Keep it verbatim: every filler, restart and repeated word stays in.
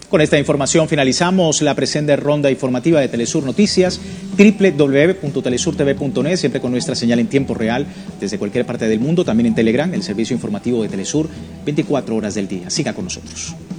Con esta información finalizamos la presente ronda informativa de Telesur Noticias, doble u doble u doble u punto telesur t v punto net, siempre con nuestra señal en tiempo real desde cualquier parte del mundo, también en Telegram, el servicio informativo de Telesur, veinticuatro horas del día. Siga con nosotros.